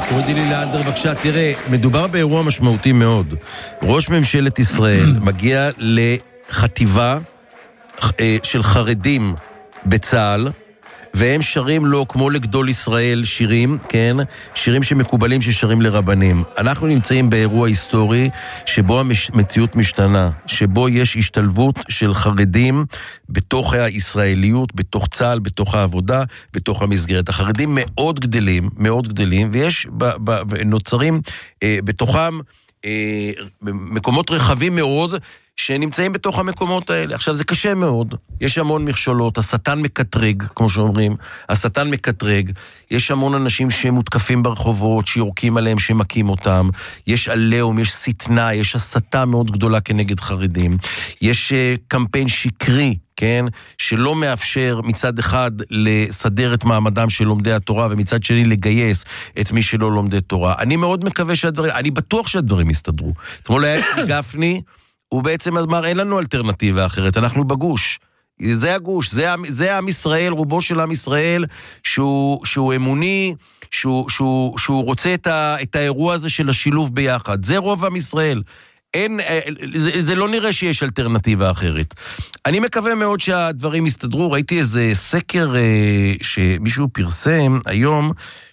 תורידי לי לאנדר בבקשה. תראה, מדובר באירוע משמעותי מאוד. ראש ממשלת ישראל מגיע לחטיבה של חרדים בצה"ל, והם שרים לו כמו לגדול ישראל שירים, כן? שירים שמקובלים ששרים לרבנים. אנחנו נמצאים באירוע היסטורי שבו המציאות משתנה, שבו יש השתלבות של חרדים בתוך הישראליות, בתוך צה"ל, בתוך העבודה, בתוך המסגרת. החרדים מאוד גדלים, ויש נוצרים בתוכם מקומות רחבים מאוד, שנמצאים בתוך המקומות האלה. עכשיו, זה קשה מאוד. יש המון מכשולות, השטן מקטרג, כמו שאומרים, השטן מקטרג. יש המון אנשים שמותקפים ברחובות, שיורקים עליהם, שמקים אותם. יש עליהם, יש סטנה, יש הסתה מאוד גדולה כנגד חרדים. יש קמפיין שקרי, כן, שלא מאפשר מצד אחד לסדר את מעמדם של לומדי התורה, ומצד שני לגייס את מי שלא לומדי תורה. אני מאוד מקווה אני בטוח שהדברים יסתדרו. אתמול היה גפני, הוא בעצם אמר, אין לנו אלטרנטיבה אחרת, אנחנו בגוש. זה הגוש, זה עם ישראל, רובו של עם ישראל, שהוא אמוני, שהוא רוצה את האירוע הזה של השילוב ביחד. זה רוב עם ישראל. זה לא נראה שיש אלטרנטיבה אחרת. אני מקווה מאוד שהדברים יסתדרו. ראיתי איזה סקר שמישהו פרסם היום,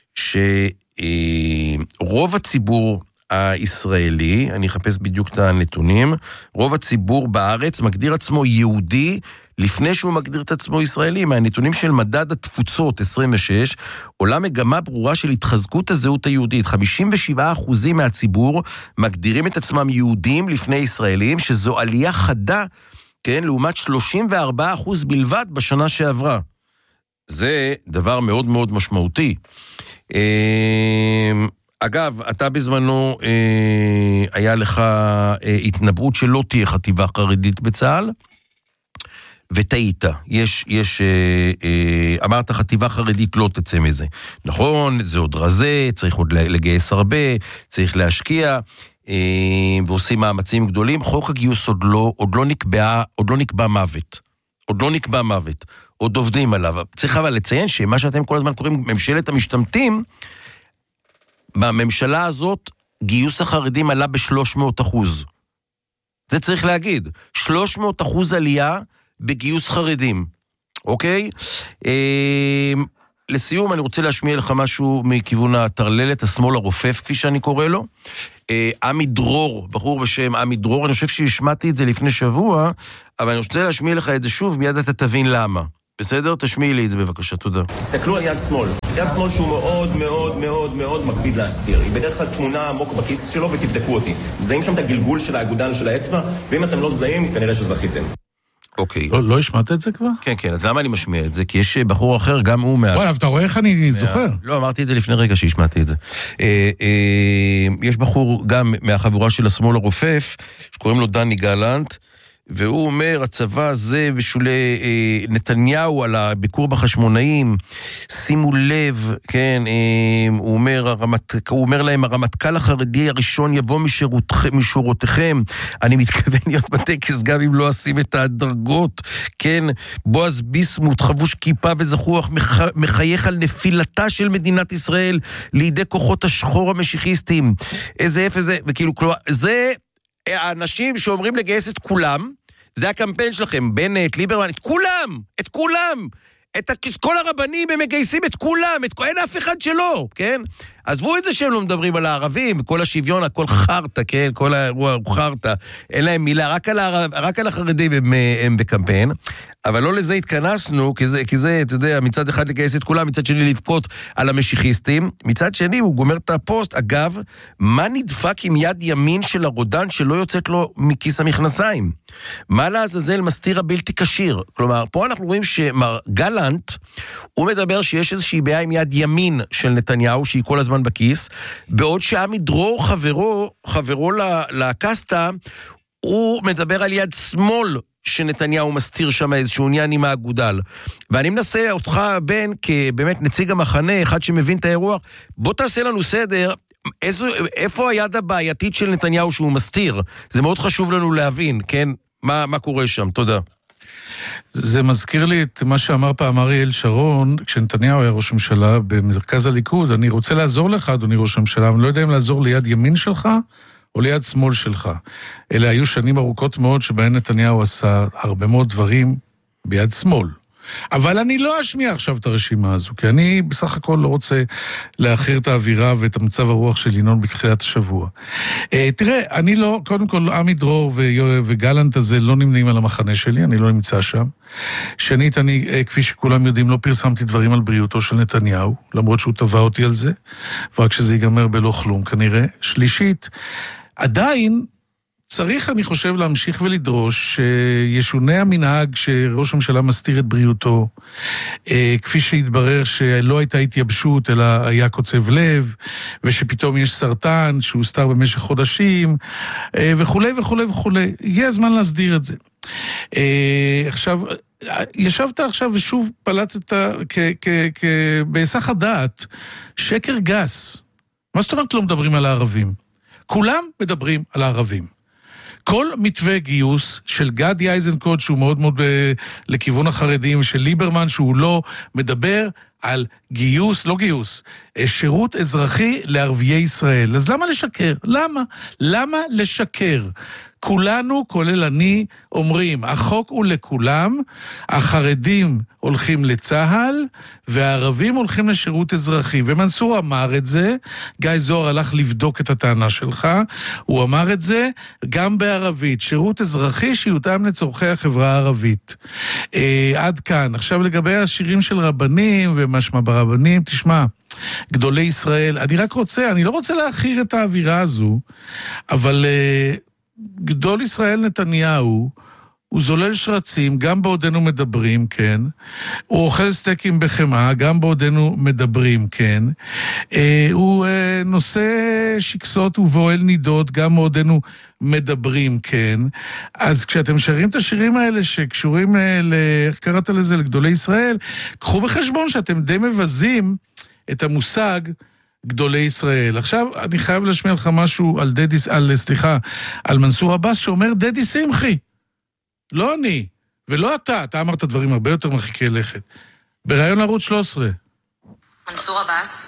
שרוב הציבור הישראלי, אני אחפש בדיוק את הנתונים, רוב הציבור בארץ מגדיר עצמו יהודי לפני שהוא מגדיר את עצמו ישראלי. מהנתונים של מדד התפוצות 26, עולה מגמה ברורה של התחזקות הזהות היהודית. 57% מהציבור מגדירים את עצמם יהודים לפני ישראלים, שזו עלייה חדה, כן, לעומת 34% בלבד בשנה שעברה. זה דבר מאוד מאוד משמעותי. אגב, אתה בזמנו היה לך התנבאות שלא תהיה חטיבה חרדית בצה"ל, וטעית. אמרת חטיבה חרדית לא תצא מזה. נכון, זה עוד רזה, צריך עוד לגייס הרבה, צריך להשקיע, ועושים מאמצים גדולים. חוק הגיוס עוד לא נקבע מוות. עוד עובדים עליו. צריך אבל לציין שמה שאתם כל הזמן קוראים ממשלת המשתמטים, בממשלה הזאת גיוס החרדים עלה ב-300%. זה צריך להגיד. 300% עלייה בגיוס חרדים. אוקיי? לסיום, אני רוצה להשמיע לך משהו מכיוון התרללת, השמאל הרופף, כפי שאני קורא לו. עמי דרור, בחור בשם עמי דרור, אני חושב שהשמעתי את זה לפני שבוע, אבל אני רוצה להשמיע לך את זה שוב, מיד אתה תבין למה. בסדר? תשמיעי לי את זה בבקשה, תודה. תסתכלו על יד שמאל. יד שמאל שהוא מאוד מאוד מאוד מאוד מקפיד להסתיר. היא בדרך כלל תמונה עמוק בכיס שלו ותבדקו אותי. זהים שם את הגלגול של האגודל של האצבע, ואם אתם לא זהים, כנראה שזכיתם. אוקיי. לא השמעת את זה כבר? כן, כן, אז למה אני משמיע את זה? כי יש בחור אחר, גם הוא וואי, אבל אתה רואה איך אני זוכר? לא, אמרתי את זה לפני רגע שהשמעתי את זה. יש בחור גם מהחבורה של השמאל הרופף, שקוראים לו דני גלנט, והוא אומר, הצבא הזה בשולי נתניהו על הביקור בחשמונאים, שימו לב, כן, הוא אומר להם, הרמטכ"ל החרדי הראשון יבוא משורותיכם, אני מתכוון להיות בטקס גם אם לא אשים את הדרגות, כן, בועז ביסמוט, חבוש כיפה וזכוח, מחייך על נפילתה של מדינת ישראל, לידי כוחות השחור המשיחיסטים, איזה איפה זה, וכאילו, כלומר, זה האנשים שאומרים לגייס את כולם, זה הקמפיין שלכם, בנט, ליברמן, את כולם, את כל הרבנים הם מגייסים את כולם, אין אף אחד שלא, כן? עזבו את זה שהם לא מדברים על הערבים, כל השוויון, הכל חרטה, כן? כל האירוע הוא חרטה, אין להם מילה, רק על החרדים הם בקמפיין, אבל לא לזה התכנסנו, כי זה, אתה יודע, מצד אחד לגייס את כולם, מצד שני לבכות על המשיחיסטים, מצד שני הוא גומר את הפוסט, אגב, מה נדפק עם יד ימין של הרודן שלא יוצאת לו מכיס המכנסיים? מה לעזאזל מסתיר הבלתי קשיר? כלומר, פה אנחנו רואים שמר גלנט, הוא מדבר שיש איזושהי בעיה עם יד ימין של נתניהו, שהיא כל הזמן בכיס, בעוד שעמי דרור חברו לקסטה, הוא מדבר על יד שמאל שנתניהו מסתיר שם איזשהו עניין עם האגודל. ואני מנסה אותך, בן, כבאמת נציג המחנה, אחד שמבין את האירוע, בוא תעשה לנו סדר, איפה היד הבעייתית של נתניהו שהוא מסתיר? זה מאוד חשוב לנו להבין, כן? מה קורה שם? תודה. זה מזכיר לי את מה שאמר פעם אריאל שרון, כשנתניהו היה ראש ממשלה במרכז הליכוד, אני רוצה לעזור לך, אדוני ראש הממשלה, אבל אני לא יודע אם לעזור ליד ימין שלך, או ליד שמאל שלך. אלה היו שנים ארוכות מאוד שבהן נתניהו עשה הרבה מאוד דברים ביד שמאל. אבל אני לא אשמיע עכשיו את הרשימה הזו, כי אני בסך הכל לא רוצה להכיר את האווירה ואת המצב הרוח של ינון בתחילת השבוע. תראה, אני לא, קודם כל, עמי דרור וגלנט הזה לא נמנים על המחנה שלי, אני לא נמצא שם. שנית, אני, כפי שכולם יודעים, לא פרסמתי דברים על בריאותו של נתניהו, למרות שהוא טבע אותי על זה, ורק שזה ייגמר בלא כלום כנראה. שלישית, עדיין, צריך, אני חושב, להמשיך ולדרוש שישונה המנהג שראש הממשלה מסתיר את בריאותו, כפי שהתברר שלא הייתה התייבשות, אלא היה קוצב לב, ושפתאום יש סרטן שהוסתר במשך חודשים, וכו' וכו' וכו'. הגיע הזמן להסדיר את זה. עכשיו, ישבת עכשיו ושוב פלטת בהיסח הדעת, שקר גס. מה זאת אומרת לא מדברים על הערבים? כולם מדברים על הערבים. כל מתווה גיוס של גדי איזנקוט, שהוא מאוד מאוד לכיוון החרדים, של ליברמן, שהוא לא מדבר על גיוס, לא גיוס, שירות אזרחי לערביי ישראל. אז למה לשקר? למה לשקר? כולנו, כולל אני, אומרים, החוק הוא לכולם, החרדים הולכים לצהל, והערבים הולכים לשירות אזרחי. ומנסור אמר את זה, גיא זוהר הלך לבדוק את הטענה שלך, הוא אמר את זה גם בערבית, שירות אזרחי שיותאם לצורכי החברה הערבית. עד כאן. עכשיו לגבי השירים של רבנים ומשמע ברבנים, תשמע, גדולי ישראל, אני לא רוצה להכיר את האווירה הזו, אבל גדול ישראל נתניהו, הוא זולל שרצים, גם בעודנו מדברים, כן. הוא אוכל סטייקים בחמאה, גם בעודנו מדברים, כן. הוא נושא שקסות ובועל נידות, גם בעודנו מדברים, כן. אז כשאתם שרים את השירים האלה שקשורים איך קראת לזה, לגדולי ישראל, קחו בחשבון שאתם די מבזים את המושג גדולי ישראל. עכשיו אני חייב להשמיע לך משהו על מנסור עבאס שאומר דדי שמחי. לא אני, ולא אתה אמרת דברים הרבה יותר מרחיקי לכת. בראיון ערוץ 13. מנסור עבאס?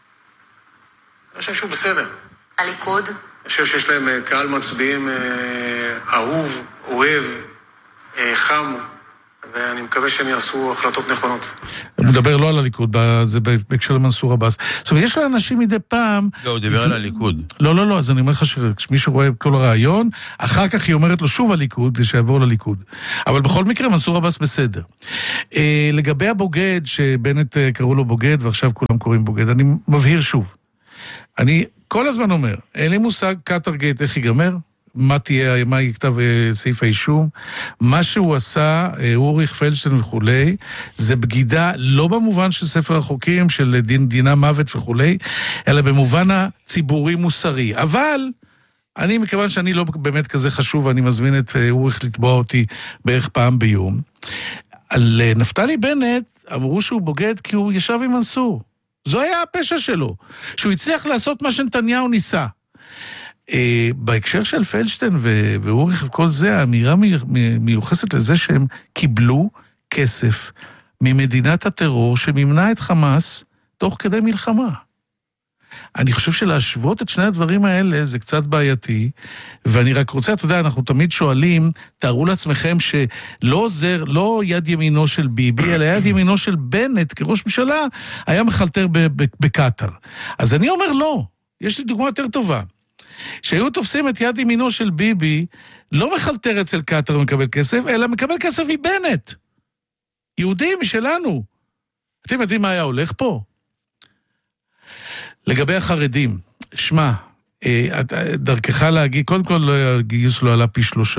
אני חושב שהוא בסדר. הליכוד? אני חושב שיש להם קהל מצביעים אהוב, אוהב, חם, ואני מקווה שהם יעשו החלטות נכונות. הוא מדבר לא על הליכוד, זה בהקשר למנסור עבאס. זאת אומרת, יש לאנשים מדי פעם... לא, הוא דיבר על הליכוד. לא, אז אני אומר לך שמישהו רואה כל הרעיון, אחר כך היא אומרת לו שוב הליכוד, כדי שיעבור לליכוד. אבל בכל מקרה, מנסור עבאס בסדר. לגבי הבוגד, שבנט קראו לו בוגד, ועכשיו כולם קוראים בוגד, אני מבהיר שוב. אני כל הזמן אומר, אין לי מושג קטרגייט איך ייגמר, מה יכתב סעיף האישום, מה שהוא עשה, אוריך פלדשטיין וכולי, זה בגידה לא במובן של ספר החוקים, של דינה מוות וכולי, אלא במובן הציבורי מוסרי. אבל אני, מכיוון שאני לא באמת כזה חשוב, אני מזמין את אוריך לתבוע אותי בערך פעם ביום. על נפתלי בנט אמרו שהוא בוגד כי הוא ישב עם מנסור. זו היה הפשע שלו, שהוא הצליח לעשות מה שנתניהו ניסה. בהקשר של פלדשטיין ואוריך וכל זה, האמירה מיוחסת לזה שהם קיבלו כסף ממדינת הטרור שמימנה את חמאס תוך כדי מלחמה. אני חושב שלהשוות את שני הדברים האלה זה קצת בעייתי, ואני רק רוצה, אתה יודע, אנחנו תמיד שואלים, תארו לעצמכם שלא עוזר, לא יד ימינו של ביבי, אלא יד ימינו של בנט כראש ממשלה, היה מחלטר בקטר. אז אני אומר לא, יש לי דוגמה יותר טובה. שהיו תופסים את יד ימינו של ביבי, לא מחלטר אצל קטר ומקבל כסף, אלא מקבל כסף מבנט. יהודים משלנו. אתם יודעים מה היה הולך פה? לגבי החרדים, שמע, דרכך להגיד, קודם כל הגיוס לא עלה פי 3.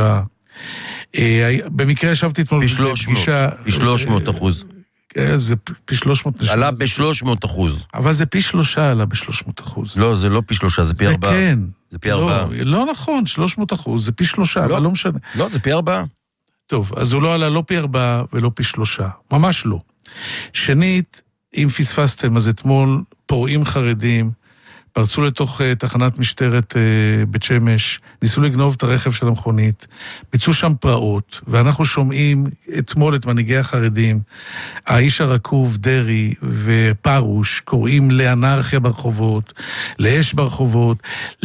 במקרה ישבתי אתמול... פי 300%. זה פי 300. עלה ב-300%. אבל זה פי 3 עלה ב-300%. לא, זה לא פי 3, זה פי 4. זה כן. זה פי 4. לא נכון, 300%, זה פי 3, אבל לא משנה. לא, זה פי 4. טוב, אז הוא לא עלה לא פי 4 ולא פי 3. ממש לא. שנית, אם פספסתם, אז אתמול פורעים חרדים פרצו לתוך תחנת משטרת בית שמש, ניסו לגנוב את הרכב של המכונית, ביצעו שם פרעות, ואנחנו שומעים אתמול את מנהיגי החרדים, האיש הרקוב, דרי ופרוש, קוראים לאנרכיה ברחובות, לאש ברחובות,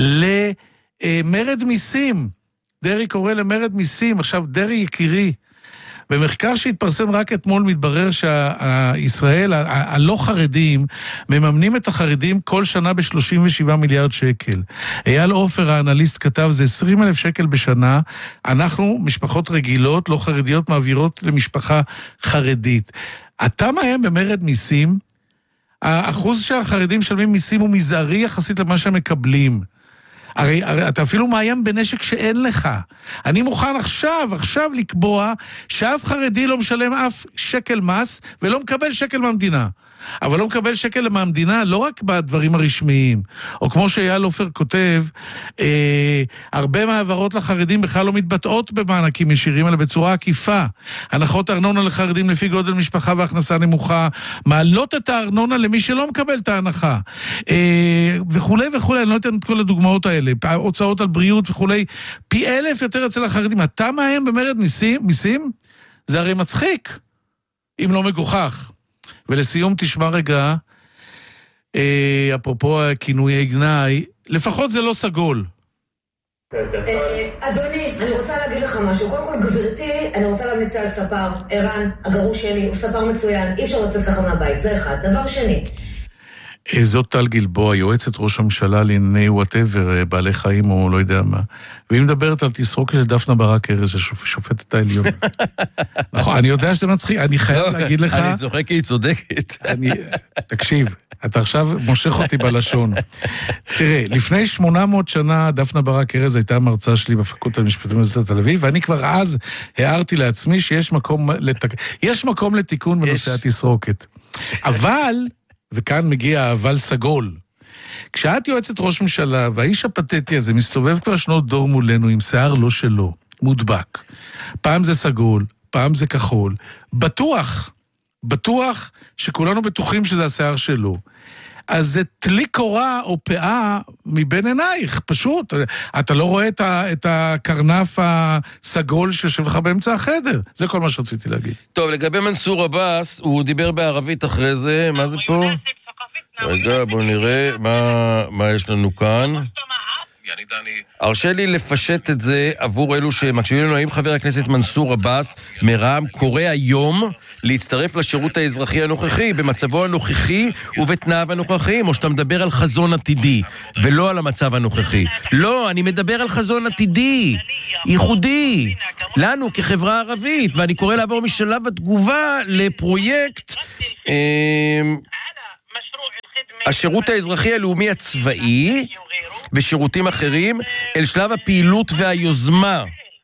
למרד מיסים. דרי קורא למרד מיסים. עכשיו, דרי יקירי, במחקר שהתפרסם רק אתמול מתברר שהישראל, הלא חרדים, מממנים את החרדים כל שנה ב-37 מיליארד שקל. אייל עופר, האנליסט, כתב, זה 20,000 שקל בשנה, אנחנו, משפחות רגילות, לא חרדיות, מעבירות למשפחה חרדית. אתה מאיים במרד מיסים, האחוז שהחרדים משלמים מיסים הוא מזערי יחסית למה שהם מקבלים. הרי אתה אפילו מאיים בנשק שאין לך. אני מוכן עכשיו לקבוע שאף חרדי לא משלם אף שקל מס, ולא מקבל שקל מהמדינה. אבל לא מקבל שקל מהמדינה לא רק בדברים הרשמיים, או כמו שאייל עופר כותב, הרבה מעברות לחרדים בכלל לא מתבטאות במענקים ישירים, אלא בצורה עקיפה. הנחות ארנונה לחרדים לפי גודל משפחה והכנסה נמוכה, מעלות את הארנונה למי שלא מקבל את ההנחה. וכו', אני לא אתן את כל הדוגמאות האלה, הוצאות על בריאות וכו', פי 1,000 יותר אצל החרדים. אתה מאיים במרד מיסים? זה הרי מצחיק, אם לא מגוחך. ולסיום תשמע רגע, אפרופו כינויי גנאי, לפחות זה לא סגול. אדוני, אני רוצה להגיד לך משהו. קודם כל, גברתי, אני רוצה להמליץ על ספר, ערן, הגרוש שלי, הוא ספר מצוין, אי אפשר לצאת ככה מהבית, זה אחד. דבר שני. זאת טל גלבוע, יועצת ראש הממשלה לענייני whatever, בעלי חיים או לא יודע מה. והיא מדברת על תסרוק של דפנה ברק ארז, שופטת העליון. נכון, אני יודע שזה מצחיק, אני חייב להגיד לך... אני צוחק כי היא צודקת. תקשיב, אתה עכשיו מושך אותי בלשון. תראה, לפני 800 שנה דפנה ברק ארז הייתה מרצה שלי בפקולטה למשפטים באוניברסיטת תל אביב, ואני כבר אז הערתי לעצמי שיש מקום לתיקון בנושא התסרוקת. אבל... וכאן מגיע אבל סגול. כשאת יועצת ראש ממשלה, והאיש הפתטי הזה מסתובב כבר שנות דור מולנו עם שיער לא שלו, מודבק. פעם זה סגול, פעם זה כחול. בטוח שכולנו בטוחים שזה השיער שלו. אז זה תלי קורה או פאה מבין עינייך, פשוט. אתה לא רואה את הקרנף הסגול שיושב לך באמצע החדר. זה כל מה שרציתי להגיד. טוב, לגבי מנסור עבאס, הוא דיבר בערבית אחרי זה, מה זה פה? רגע, בוא נראה מה יש לנו כאן. הרשה לי לפשט את זה עבור אלו שמקשיבים לנו, האם חבר הכנסת מנסור עבאס מרע"מ קורא היום להצטרף לשירות האזרחי הנוכחי, במצבו הנוכחי ובתנאיו הנוכחיים, או שאתה מדבר על חזון עתידי, ולא על המצב הנוכחי. לא, אני מדבר על חזון עתידי, ייחודי, לנו כחברה ערבית, ואני קורא לעבור משלב התגובה לפרויקט השירות האזרחי הלאומי הצבאי ושירותים אחרים אל שלב הפעילות והיוזמה,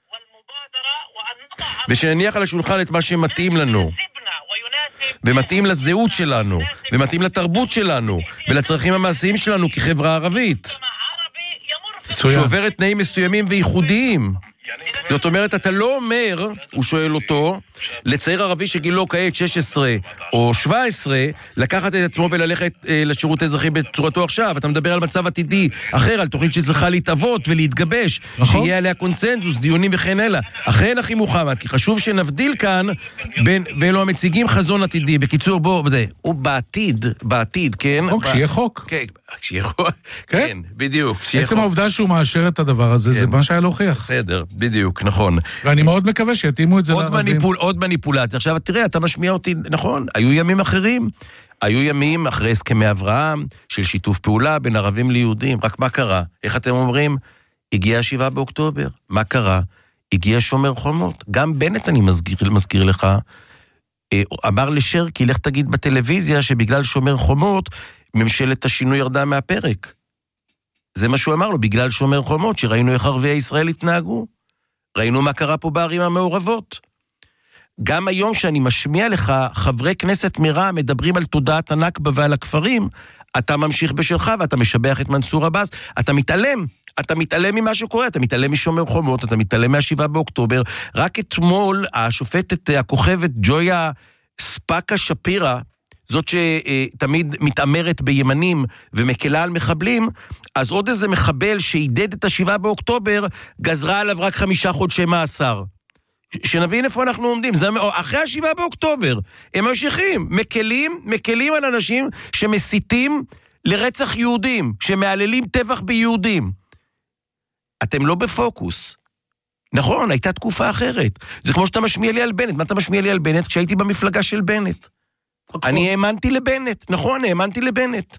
ושנניח על השולחן את מה שמתאים לנו ומתאים לזהות שלנו ומתאים לתרבות שלנו ולצרכים המעשיים שלנו כחברה ערבית שעוברת תנאים מסוימים וייחודיים. זאת אומרת, אתה לא אומר, הוא שואל אותו, לצעיר ערבי שגילו כעת 16 או 17, לקחת את עצמו וללכת לשירות האזרחי בצורתו עכשיו. אתה מדבר על מצב עתידי אחר, על תוכנית שצריכה להתאבות ולהתגבש, שיהיה עליה קונצנזוס, דיונים וכן הלאה. אכן, אחי מוחמד, כי חשוב שנבדיל כאן בין, ואלו המציגים חזון עתידי. בקיצור, בוא, הוא בעתיד, כן? כשיהיה חוק. כשיהיה חוק, כן, בדיוק. עצם העובדה שהוא מאשר את הדבר הזה, זה מה שהיה להוכיח. בסדר, בדיוק, נכון. ואני מאוד מקווה שיתאימו את זה לערבים. עוד מניפולציה. עכשיו, תראה, אתה משמיע אותי, נכון, היו ימים אחרים. היו ימים אחרי הסכמי אברהם, של שיתוף פעולה בין ערבים ליהודים. רק מה קרה? איך אתם אומרים? הגיע 7 באוקטובר. מה קרה? הגיע שומר חומות. גם בנט, אני מזכיר לך, אמר לשרקי, לך תגיד בטלוויזיה שבגלל שומר חומות, ממשלת השינוי ירדה מהפרק. זה מה שהוא אמר לו, בגלל שומר חומות, שראינו איך ערביי ישראל התנהגו. ראינו מה קרה פה בערים המעורבות. גם היום שאני משמיע לך, חברי כנסת מרע"מ מדברים על תודעת הנכבה ועל הכפרים, אתה ממשיך בשלך ואתה משבח את מנסור עבאס, אתה מתעלם ממה שקורה, אתה מתעלם משומר חומות, אתה מתעלם מה7 באוקטובר. רק אתמול השופטת הכוכבת ג'ויה ספקה שפירה, זאת שתמיד מתאמרת בימנים ומקלה על מחבלים, אז עוד איזה מחבל שעידד את 7 באוקטובר, גזרה עליו רק 5 חודשי מאסר. שנבין איפה אנחנו עומדים. זה, אחרי 7 באוקטובר, הם ממשיכים, מקלים על אנשים שמסיתים לרצח יהודים, שמעללים טבח ביהודים. אתם לא בפוקוס. נכון, הייתה תקופה אחרת. זה כמו שאתה משמיע לי על בנט. מה אתה משמיע לי על בנט? כשהייתי במפלגה של בנט. אני האמנתי לבנט. נכון, האמנתי לבנט.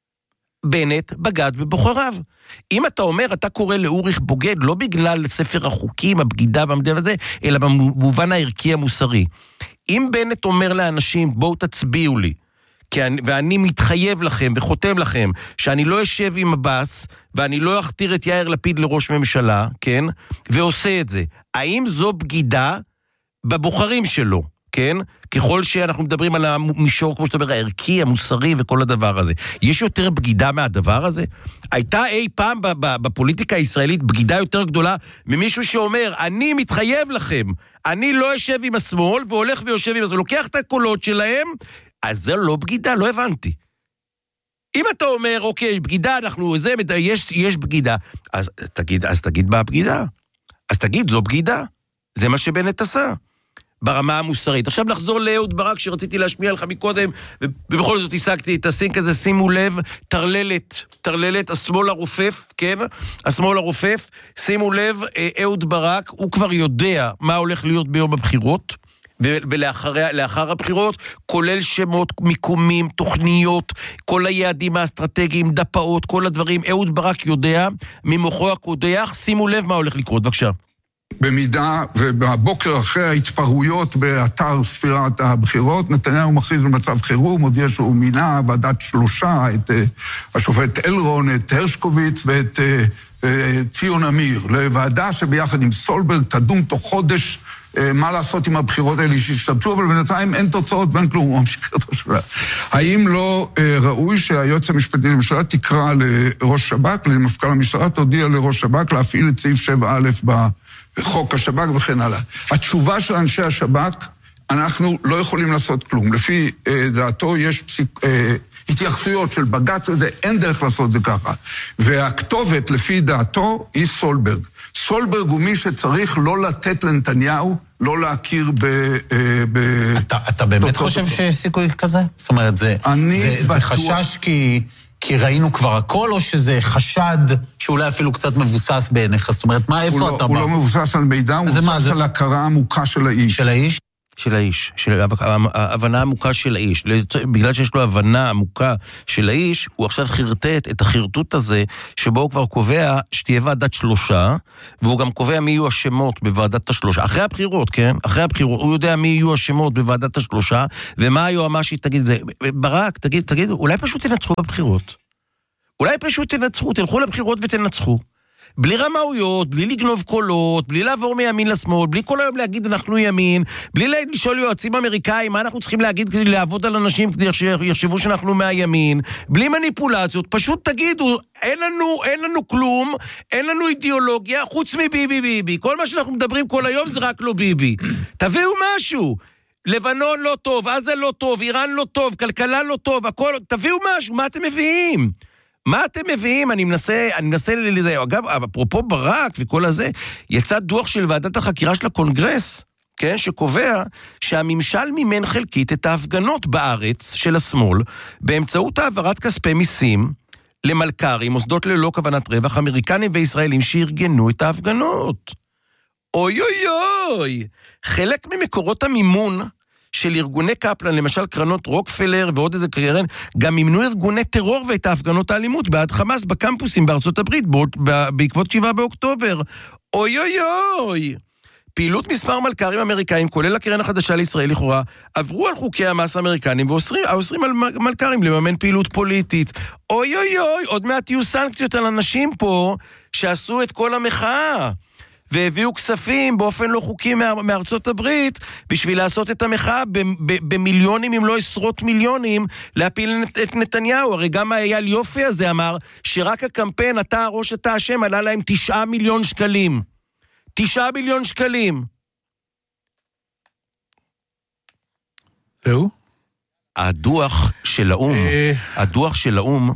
בנט בגד בבוחריו. אם אתה אומר, אתה קורא לאוריך בוגד, לא בגלל ספר החוקים, הבגידה במדינה הזה, אלא במובן הערכי המוסרי. אם בנט אומר לאנשים, בואו תצביעו לי, ואני מתחייב לכם וחותם לכם, שאני לא אשב עם הבאס, ואני לא אכתיר את יאיר לפיד לראש ממשלה, כן? ועושה את זה. האם זו בגידה בבוחרים שלו? כן? ככל שאנחנו מדברים על המישור, כמו שאתה אומר, הערכי, המוסרי וכל הדבר הזה. יש יותר בגידה מהדבר הזה? הייתה אי פעם בפוליטיקה הישראלית בגידה יותר גדולה ממישהו שאומר, אני מתחייב לכם, אני לא אשב עם השמאל, והולך ויושב עם השמאל, לוקח את הקולות שלהם, אז זה לא בגידה, לא הבנתי. אם אתה אומר, אוקיי, בגידה, יש בגידה, אז תגיד מה הבגידה. אז תגיד, זו בגידה. זה מה שבנט עשה. ברמה המוסרית. עכשיו נחזור לאהוד ברק שרציתי להשמיע לך מקודם, ובכל זאת השגתי את הסינק הזה, שימו לב, תרללת, השמאל הרופף, כן? השמאל הרופף, שימו לב, אהוד ברק, הוא כבר יודע מה הולך להיות ביום הבחירות, ולאחר הבחירות, כולל שמות, מיקומים, תוכניות, כל היעדים האסטרטגיים, דפאות, כל הדברים, אהוד ברק יודע, ממוחו הקודח, שימו לב מה הולך לקרות, בבקשה. במידה, ובבוקר אחרי ההתפרעויות באתר ספירת הבחירות, נתניהו מכריז במצב חירום, הודיע שהוא מינה ועדת 3, את השופט אלרון, את הרשקוביץ ואת ציון אמיר, לוועדה שביחד עם סולברג תדון תוך חודש מה לעשות עם הבחירות האלה שהשתבשו, אבל בינתיים אין תוצאות ואין כלום, הוא ממשיך את השאלה. האם לא ראוי שהיועץ המשפטי לממשלה תקרא לראש שב"כ, למפכ"ל המשטרה, תודיע לראש שב"כ להפעיל את סעיף 7א בחוק השב"כ וכן הלאה. התשובה של אנשי השב"כ, אנחנו לא יכולים לעשות כלום. לפי דעתו יש התייחסויות של בג"ץ, זה אין דרך לעשות זה ככה. והכתובת לפי דעתו היא סולברג. סולברג הוא מי שצריך לא לתת לנתניהו, לא להכיר אתה באמת חושב שיש סיכוי כזה? זאת אומרת, זה חשש כי ראינו כבר הכל, או שזה חשד שאולי אפילו קצת מבוסס בעיניך? זאת אומרת, מה, איפה אתה בא? הוא לא מבוסס על מידע, הוא מבוסס על הכרה עמוקה של האיש. של האיש? של האיש, ההבנה עמוקה של האיש. בגלל שיש לו הבנה עמוקה של האיש, הוא עכשיו חרטט את החרטוט הזה, שבו הוא כבר קובע שתהיה ועדת 3, והוא גם קובע מי יהיו השמות בוועדת 3. אחרי הבחירות, כן? אחרי הבחירות, הוא יודע מי יהיו השמות בוועדת 3, ומה היועמ"שית תגיד. ברק, תגידו, אולי פשוט תנצחו בבחירות. אולי פשוט תנצחו, תלכו לבחירות ותנצחו. בלי רמאויות, בלי לגנוב קולות, בלי לעבור מימין לשמאל, בלי כל היום להגיד אנחנו ימין, בלי לשאול יועצים אמריקאים מה אנחנו צריכים להגיד כדי לעבוד על אנשים כדי שיחשבו שאנחנו מהימין, בלי מניפולציות, פשוט תגידו, אין לנו כלום, אין לנו אידיאולוגיה, חוץ מביבי. כל מה שאנחנו מדברים כל היום זה רק לא ביבי. תביאו משהו. לבנון לא טוב, עזה לא טוב, איראן לא טוב, כלכלה לא טוב, הכל, תביאו משהו, מה אתם מביאים? מה אתם מביאים? אני מנסה לזה. אגב, אפרופו ברק וכל הזה, יצא דוח של ועדת החקירה של הקונגרס, כן, שקובע שהממשל מימן חלקית את ההפגנות בארץ של השמאל, באמצעות העברת כספי מיסים למלכ"רים, מוסדות ללא כוונת רווח, אמריקנים וישראלים שארגנו את ההפגנות. אוי אוי אוי! חלק ממקורות המימון של ארגוני קפלן, למשל קרנות רוקפלר ועוד איזה קרן, גם מימנו ארגוני טרור ואת ההפגנות האלימות בעד חמאס בקמפוסים בארצות הברית, בעקבות 7 באוקטובר. אוי אוי אוי! פעילות מספר מלכ"רים אמריקאים, כולל הקרן החדשה לישראל לכאורה, עברו על חוקי המס האמריקנים ואוסרים על מלכ"רים לממן פעילות פוליטית. אוי אוי אוי! עוד מעט יהיו סנקציות על אנשים פה שעשו את כל המחאה. והביאו כספים באופן לא חוקי מארצות הברית, בשביל לעשות את המחאה במיליונים, אם לא עשרות מיליונים, להפיל את נתניהו. הרי גם אייל יופי הזה אמר, שרק הקמפיין, אתה הראש אתה השם, עלה להם 9 מיליון שקלים. 9 מיליון שקלים. זהו? הדוח של האום,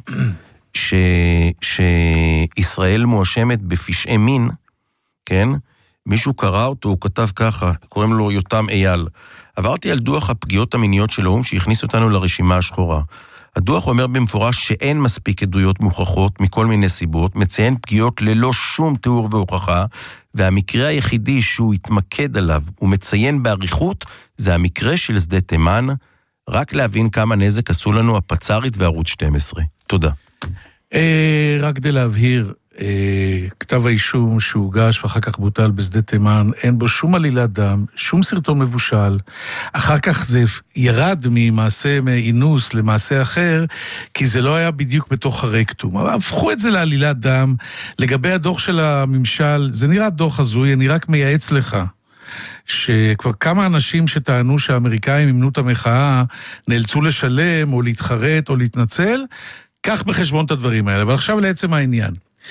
שישראל מואשמת בפשעי מין, כן? מישהו קרא אותו, הוא כתב ככה, קוראים לו יותם אייל. עברתי על דוח הפגיעות המיניות של האום שהכניס אותנו לרשימה השחורה. הדוח אומר במפורש שאין מספיק עדויות מוכחות מכל מיני סיבות, מציין פגיעות ללא שום תיאור והוכחה, והמקרה היחידי שהוא התמקד עליו, הוא מציין בעריכות, זה המקרה של שדה תימן, רק להבין כמה נזק עשו לנו הפצ"רית וערוץ 12. תודה. רק כדי להבהיר, כתב האישום שהוגש ואחר כך בוטל בשדה תימן, אין בו שום עלילת דם, שום סרטון מבושל, אחר כך זה ירד ממעשה מאינוס למעשה אחר, כי זה לא היה בדיוק בתוך הרקטום, אבל הפכו את זה לעלילת דם. לגבי הדוח של הממשל, זה נראה דוח הזוי, אני רק מייעץ לך, שכבר כמה אנשים שטענו שהאמריקאים ימנו את המחאה, נאלצו לשלם או להתחרט או להתנצל, קח בחשבון את הדברים האלה. אבל עכשיו לעצם העניין.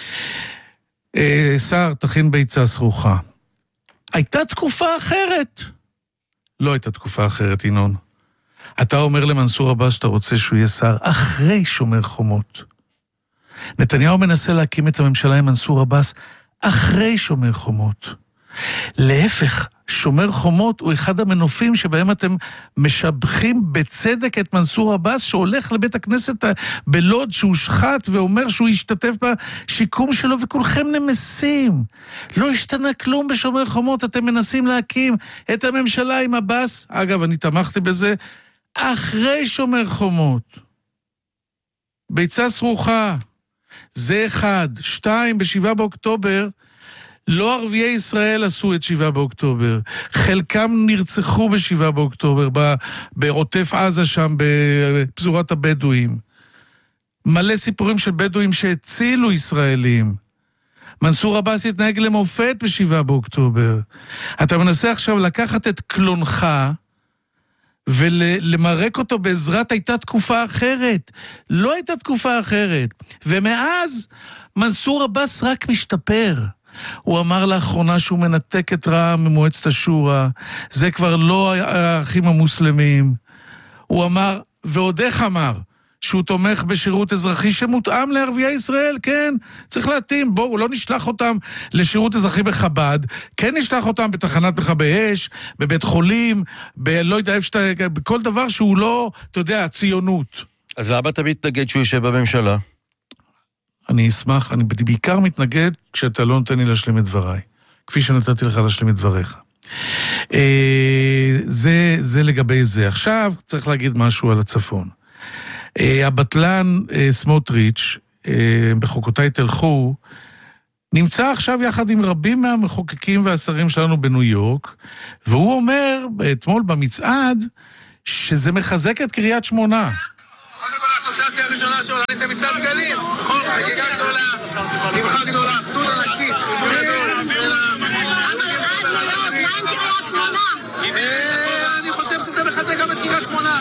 שר, תכין ביצה סרוחה. הייתה תקופה אחרת. לא הייתה תקופה אחרת, ינון. אתה אומר למנסור עבאס שאתה רוצה שהוא יהיה שר אחרי שומר חומות. נתניהו מנסה להקים את הממשלה עם מנסור עבאס אחרי שומר חומות. להפך, שומר חומות הוא אחד המנופים שבהם אתם משבחים בצדק את מנסור עבאס, שהולך לבית הכנסת בלוד שהוא שחט ואומר שהוא ישתתף בשיקום שלו, וכולכם נמסים. לא השתנה כלום בשומר חומות, אתם מנסים להקים את הממשלה עם עבאס. אגב, אני תמכתי בזה אחרי שומר חומות. ביצה סרוחה. זה אחד. 2, ב7 באוקטובר, לא ערביי ישראל עשו את 7 באוקטובר. חלקם נרצחו ב7 באוקטובר, בעוטף עזה שם, בפזורת הבדואים. מלא סיפורים של בדואים שהצילו ישראלים. מנסור עבאס התנהג למופת ב7 באוקטובר. אתה מנסה עכשיו לקחת את קלונך, ולמרק אותו בעזרת הייתה תקופה אחרת. לא הייתה תקופה אחרת. ומאז מנסור עבאס רק משתפר. הוא אמר לאחרונה שהוא מנתק את רע"מ ממועצת השורא, זה כבר לא האחים המוסלמים. הוא אמר, ועוד איך אמר, שהוא תומך בשירות אזרחי שמותאם לערביי ישראל, כן, צריך להתאים, בואו, לא נשלח אותם לשירות אזרחי בחב"ד, כן נשלח אותם בתחנת מכבי אש, בבית חולים, לא יודע איפה שאתה, בכל דבר שהוא לא, אתה יודע, ציונות. אז למה אתה מתנגד שהוא יושב בממשלה? אני אשמח, אני בעיקר מתנגד כשאתה לא נותן לי להשלים את דבריי, כפי שנתתי לך להשלים את דבריך. זה לגבי זה. עכשיו צריך להגיד משהו על הצפון. הבטלן סמוטריץ', בחוקותיי תלכו, נמצא עכשיו יחד עם רבים מהמחוקקים והשרים שלנו בניו יורק, והוא אומר אתמול במצעד שזה מחזק את קריית שמונה. קודם כל האסוציאציה הראשונה שעולה זה מצעד גלים, נכון? חגיגה גדולה, שמחה גדולה, אחדות ענקית, אני חושב שזה מחזק גם את קריית שמונה.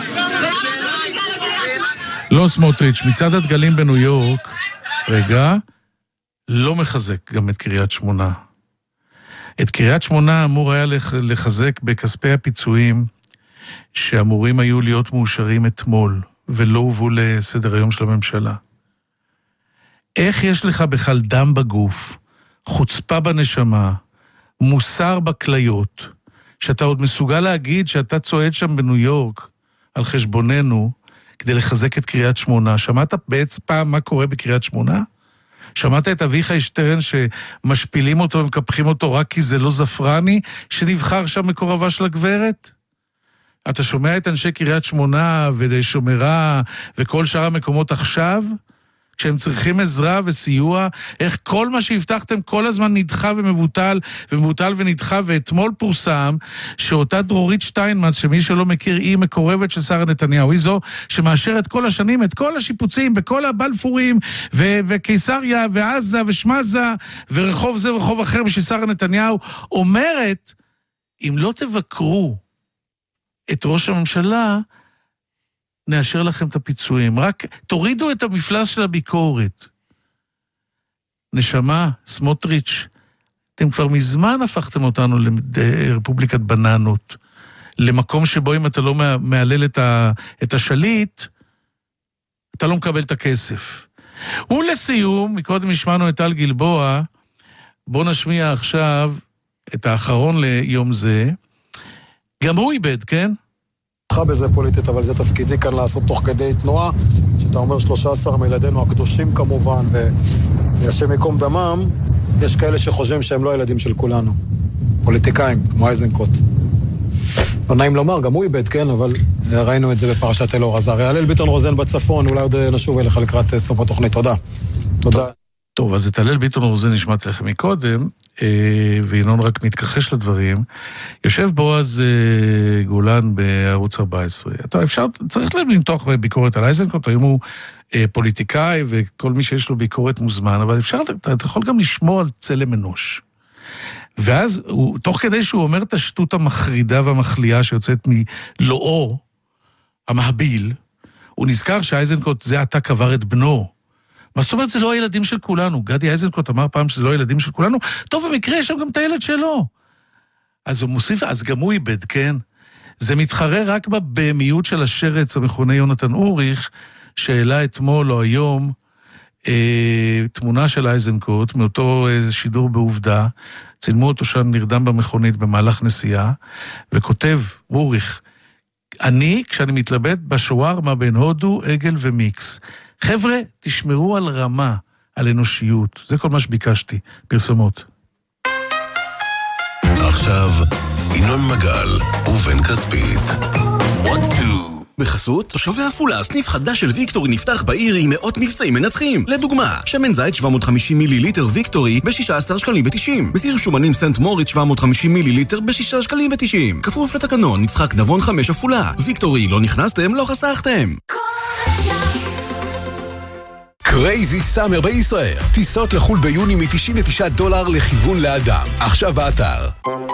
לא סמוטריץ', מצעד הדגלים בניו יורק, רגע, לא מחזק גם את קריית שמונה. את קריית שמונה אמור היה לחזק בכספי הפיצויים שאמורים היו להיות מאושרים אתמול, ולא הובאו לסדר היום של הממשלה. איך יש לך בכלל דם בגוף, חוצפה בנשמה, מוסר בכליות, שאתה עוד מסוגל להגיד שאתה צועד שם בניו יורק על חשבוננו, כדי לחזק את קריית שמונה? שמעת בעצם פעם מה קורה בקריית שמונה? שמעת את אביחי שטרן שמשפילים אותו ומקפחים אותו רק כי זה לא זפרני שנבחר שם מקורבה של הגברת? אתה שומע את אנשי קריית שמונה ושומרה וכל שאר המקומות עכשיו, כשהם צריכים עזרה וסיוע, איך כל מה שהבטחתם כל הזמן נדחה ומבוטל, ומבוטל ונדחה, ואתמול פורסם שאותה דרורית שטיינמץ, שמי שלא מכיר, היא מקורבת של שרה נתניהו, היא זו שמאשרת כל השנים את כל השיפוצים, בכל הבלפורים, וקיסריה, ועזה, ושמזה, ורחוב זה ורחוב אחר בשביל שרה נתניהו, אומרת, אם לא תבקרו את ראש הממשלה, נאשר לכם את הפיצויים, רק תורידו את המפלס של הביקורת. נשמה, סמוטריץ', אתם כבר מזמן הפכתם אותנו לרפובליקת בננות, למקום שבו אם אתה לא מעלל את השליט, אתה לא מקבל את הכסף. ולסיום, מקודם השמענו את טל גלבוע, בוא נשמיע עכשיו את האחרון ליום זה. גם הוא איבד, כן? בזה פוליטית, אבל זה תפקידי כאן לעשות תוך כדי תנועה, שאתה אומר 13 מילדינו הקדושים כמובן, והשם יקום דמם, יש כאלה שחושבים שהם לא ילדים של כולנו. פוליטיקאים, כמו אייזנקוט. לא נעים לומר, גם הוא איבד, כן, אבל ראינו את זה בפרשת אלאור עזריה. הלל ביטון רוזן בצפון, אולי עוד נשוב אליך לקראת סוף התוכנית. תודה. תודה. טוב, אז את הלל ביטון רוזן נשמעת לכם מקודם, וינון רק מתכחש לדברים. יושב בועז גולן בערוץ 14. צריך למתוח ביקורת על אייזנקוט, היום הוא פוליטיקאי, וכל מי שיש לו ביקורת מוזמן, אבל אתה יכול גם לשמור על צלם אנוש. ואז, תוך כדי שהוא אומר את השטות המחרידה והמחליאה שיוצאת מלואו, המהביל, הוא נזכר שאייזנקוט זה עתה קבר את בנו. מה זאת אומרת, זה לא הילדים של כולנו. גדי אייזנקוט אמר פעם שזה לא הילדים של כולנו. טוב, במקרה יש שם גם את הילד שלו. אז הוא מוסיף, אז גם הוא איבד, כן? זה מתחרה רק בבהמיות של השרץ המכונה יונתן אוריך, שהעלה אתמול או היום תמונה של אייזנקוט, מאותו שידור בעובדה, צילמו אותו שם נרדם במכונית במהלך נסיעה, וכותב אוריך, כשאני מתלבט בשווארמה בין הודו, עגל ומיקס. חבר'ה, תשמרו על רמה, על אנושיות. זה כל מה שביקשתי. פרסומות. עכשיו, ינון מגל ובן כספית. 1, 2. בחסות, תושבי עפולה, סניף חדש של ויקטורי נפתח בעיר עם מאות מבצעים מנצחים. לדוגמה, שמן זית 750 מיליליטר ויקטורי ב-16 שקלים ו-90. מסיר שומנים סנט מוריץ 750 מיליליטר ב-6 שקלים ו-90. כפוף לתקנון, נצחק נבון 5 עפולה. ויקטורי, לא נכנסתם, לא חסכתם. קרייזי סאמר בישראל. טיסות לחול ביוני $99 לכיוון לאדם. עכשיו באתר.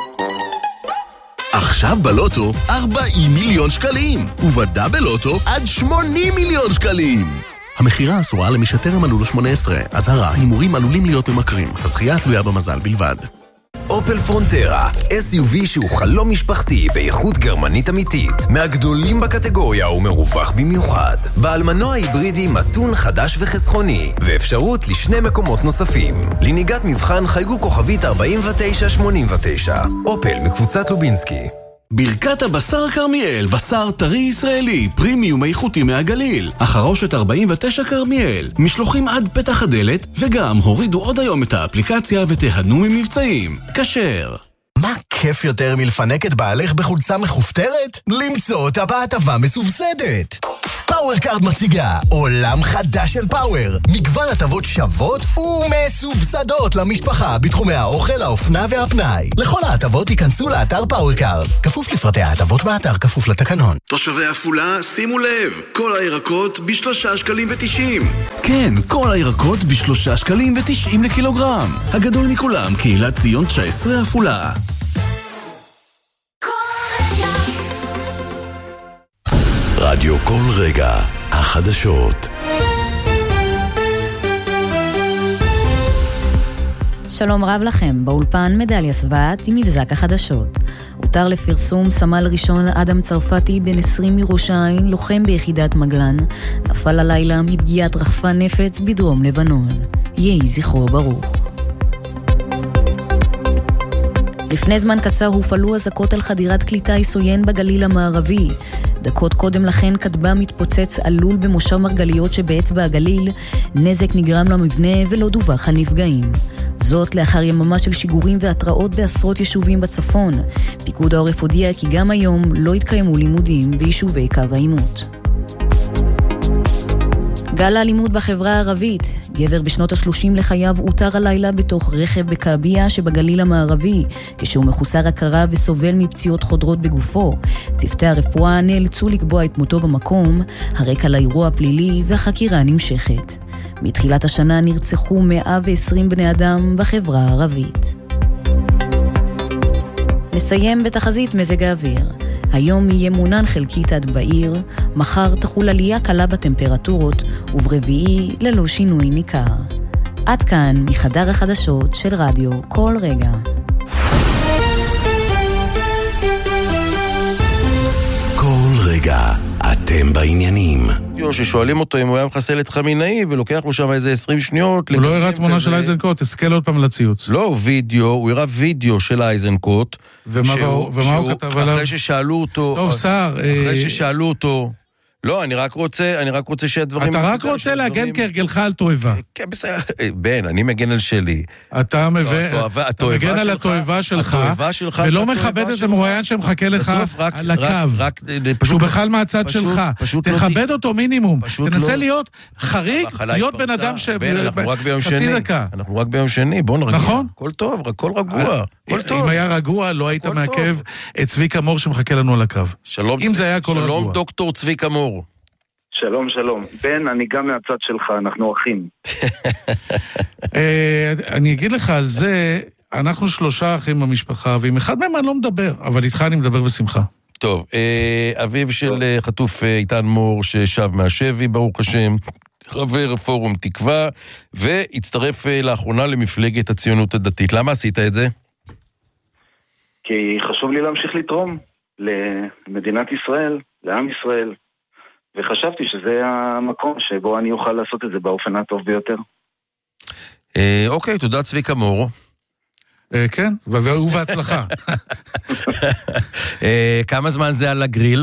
עכשיו בלוטו 40 מיליון שקלים, ובדאבל לוטו עד 80 מיליון שקלים. המחירה אסורה למי שטרם מלאו לו 18. אזהרה, הימורים עלולים להיות ממכרים. הזכייה תלויה במזל בלבד. אופל פרונטרה, SUV שהוא חלום משפחתי באיכות גרמנית אמיתית, מהגדולים בקטגוריה ומרווח במיוחד. בעל מנוע היברידי מתון חדש וחסכוני, ואפשרות לשני מקומות נוספים. לנהיגת מבחן חייגו כוכבית 4989. אופל מקבוצת לובינסקי. ברכת הבשר כרמיאל, בשר טרי ישראלי, פרימיום איכותי מהגליל. החרושת 49 כרמיאל, משלוחים עד פתח הדלת, וגם הורידו עוד היום את האפליקציה ותהנו ממבצעים. כשר. מה כיף יותר מלפנק את בעלך בחולצה מחופתרת? למצוא אותה בהטבה מסובסדת. פאוורקארד מציגה עולם חדש של פאוור, מגוון הטבות שוות ומסובסדות למשפחה בתחומי האוכל, האופנה והפנאי. לכל ההטבות ייכנסו לאתר פאוורקארד, כפוף לפרטי ההטבות באתר, כפוף לתקנון. תושבי עפולה, שימו לב, כל הירקות ב3 שקלים ו90. כן, כל הירקות ב3 שקלים ו90 לקילוגרם. הגדול מכולם, קהילת ציון 19 עפולה. רדיו כל רגע, החדשות. שלום רב לכם, באולפן מדליה סבעת עם מבזק החדשות. הותר לפרסום סמל ראשון אדם צרפתי בן 20 מראש העין, לוחם ביחידת מגלן, נפל הלילה מפגיעת רחפן נפץ בדרום לבנון. יהי זכרו ברוך. לפני זמן קצר הופעלו אזעקות על חדירת כלי טיס עוין בגליל המערבי. דקות קודם לכן כטב"ם מתפוצץ עלול במושב מרגליות שבאצבע הגליל, נזק נגרם למבנה ולא דווח על נפגעים. זאת לאחר יממה של שיגורים והתראות בעשרות יישובים בצפון. פיקוד העורף הודיע כי גם היום לא התקיימו לימודים ביישובי קו העימות. גל האלימות בחברה הערבית. גבר בשנות ה-30 לחייו הותר הלילה בתוך רכב בקעביה שבגליל המערבי, כשהוא מחוסר הכרה וסובל מפציעות חודרות בגופו. צוותי הרפואה נאלצו לקבוע את מותו במקום, הרקע לאירוע הפלילי והחקירה נמשכת. מתחילת השנה נרצחו 120 בני אדם בחברה הערבית. נסיים בתחזית מזג האוויר. היום יהיה מונן חלקית עד בעיר, מחר תחול עלייה קלה בטמפרטורות, וברביעי ללא שינוי ניכר. עד כאן מחדר החדשות של רדיו כל רגע. רגע, אתם בעניינים. ששואלים אותו אם הוא היה מחסל את חמינאי, ולוקח לו שם איזה 20 שניות. הוא לא הראה תמונה של אייזנקוט, תסכל עוד פעם לציוץ. לא, וידאו, הוא הראה וידאו של אייזנקוט. ומה הוא כתב עליו? אחרי ששאלו אותו... טוב, שר. אחרי ששאלו אותו... לא, אני רק רוצה שהדברים... אתה רק רוצה להגן כהרגלך על תועבה. כן, בסדר. בן, אני מגן על שלי. אתה מגן על התועבה שלך, ולא מכבד את המרואיין שמחכה לך על הקו. שהוא בכלל מהצד שלך. תכבד אותו מינימום. תנסה להיות חריג, להיות בן אדם חצי דקה. אנחנו רק ביום שני, בוא נרגיע. נכון. הכל טוב, הכל רגוע. אם היה רגוע, לא היית מעכב את צביקה מור שמחכה לנו על הקו. אם זה היה הכל רגוע. שלום דוקטור צביקה מור. שלום, שלום. בן, אני גם מהצד שלך, אנחנו אחים. אני אגיד לך על זה, אנחנו 3 אחים במשפחה, ועם אחד מהם אני לא מדבר, אבל איתך אני מדבר בשמחה. טוב, אביו של חטוף איתן מור ששב מהשבי, ברוך השם, חבר פורום תקווה, והצטרף לאחרונה למפלגת הציונות הדתית. למה עשית את זה? כי חשוב לי להמשיך לתרום למדינת ישראל, לעם ישראל. וחשבתי שזה המקום שבו אני אוכל לעשות את זה באופן הטוב ביותר. אוקיי, תודה צביקה מור. כן, והוא בהצלחה. כמה זמן זה על הגריל?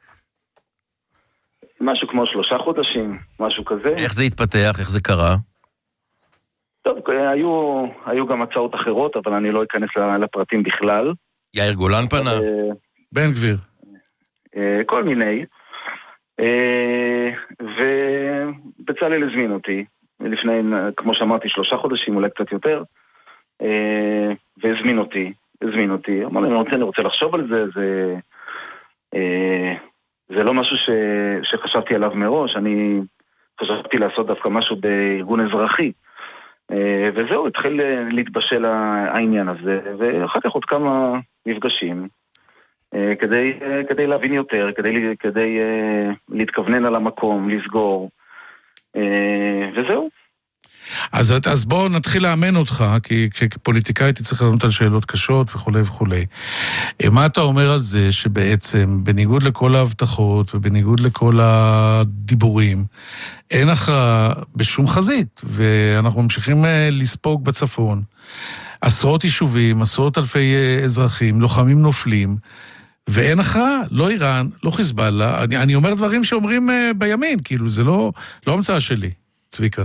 משהו כמו 3 חודשים, משהו כזה. איך זה התפתח? איך זה קרה? טוב, היו גם הצעות אחרות, אבל אני לא אכנס לפרטים בכלל. יאיר גולן פנה? בן גביר. כל מיני. ובצלאל הזמין אותי לפני, כמו שאמרתי, 3 חודשים, אולי קצת יותר, והזמין אותי, אמר לי, אני רוצה לחשוב על זה, זה לא משהו שחשבתי עליו מראש, אני חשבתי לעשות דווקא משהו בארגון אזרחי, וזהו, התחיל להתבשל העניין הזה, ואחר כך עוד כמה מפגשים, כדי להבין יותר, כדי להתכוונן על המקום, לסגור, וזהו. אז בואו נתחיל לאמן אותך, כי כפוליטיקאי הייתי צריך לענות על שאלות קשות וכו' וכו'. מה אתה אומר על זה שבעצם, בניגוד לכל ההבטחות ובניגוד לכל הדיבורים, אין הכרעה בשום חזית, ואנחנו ממשיכים לספוג בצפון. עשרות יישובים, עשרות אלפי אזרחים, לוחמים נופלים, ואין הכרעה, לא איראן, לא חיזבאללה. אני אומר דברים שאומרים בימין, כאילו זה לא המצאה שלי, צביקה.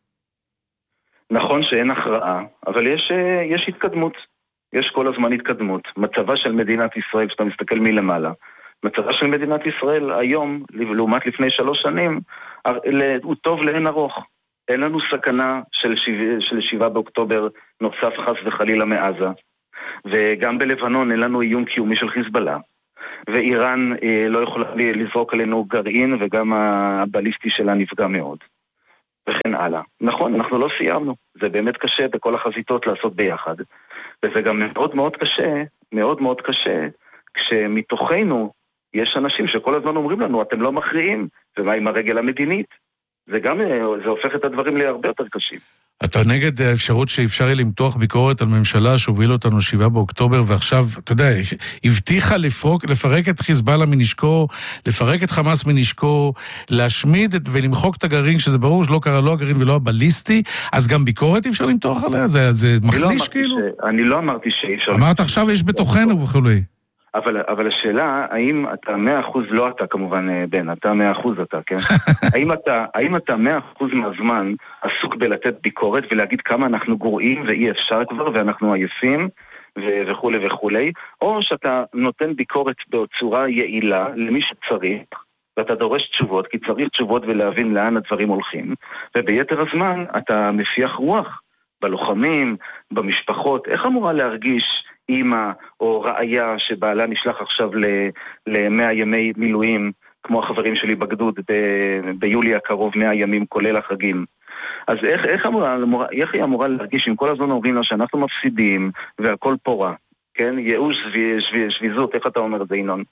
נכון שאין הכרעה, אבל יש התקדמות. יש כל הזמן התקדמות. מצבה של מדינת ישראל, כשאתה מסתכל מלמעלה, מצבה של מדינת ישראל היום, לעומת לפני 3 שנים, הוא טוב לאין ארוך. אין לנו סכנה של 7 באוקטובר נוסף חס וחלילה מעזה. וגם בלבנון אין לנו איום קיומי של חיזבאללה. ואיראן לא יכולה לזרוק עלינו גרעין, וגם הבליסטי שלה נפגע מאוד. וכן הלאה. נכון, אנחנו לא סיימנו. זה באמת קשה בכל החזיתות לעשות ביחד. וזה גם מאוד מאוד קשה, מאוד מאוד קשה, כשמתוכנו יש אנשים שכל הזמן אומרים לנו, אתם לא מכריעים, ומה עם הרגל המדינית? זה הופך את הדברים להרבה יותר קשים. אתה נגד האפשרות שאפשר יהיה למתוח ביקורת על ממשלה שהוביל אותנו 7 באוקטובר, ועכשיו, אתה יודע, הבטיחה לפרק את חיזבאללה מנשקו, לפרק את חמאס מנשקו, להשמיד ולמחוק את הגרעין, שזה ברור שלא קרה לא הגרעין ולא הבליסטי, אז גם ביקורת אפשר למתוח עליה? זה מחליש כאילו? אני לא אמרתי שאפשר. אמרת עכשיו יש בתוכנו וכולי. אבל השאלה, האם אתה 100%, לא אתה כמובן בן, אתה 100% אתה, כן? האם אתה 100% מהזמן עסוק בלתת ביקורת ולהגיד כמה אנחנו גרועים ואי אפשר כבר ואנחנו עייפים וכו' וכו', או שאתה נותן ביקורת בצורה יעילה למי שצריך, ואתה דורש תשובות, כי צריך תשובות ולהבין לאן הדברים הולכים, וביתר הזמן אתה מפיח רוח בלוחמים, במשפחות. איך אמורה להרגיש אמא או רעיה שבעלה נשלח עכשיו ל100 ימי מילואים, כמו החברים שלי בגדוד ביולי הקרוב 100 ימים כולל החגים? אז איך היא אמורה להרגיש אם כל הזמן אומרים לה שאנחנו מפסידים והכל פורה, כן? ייאוש, שביזות, איך אתה אומר את זה, ינון?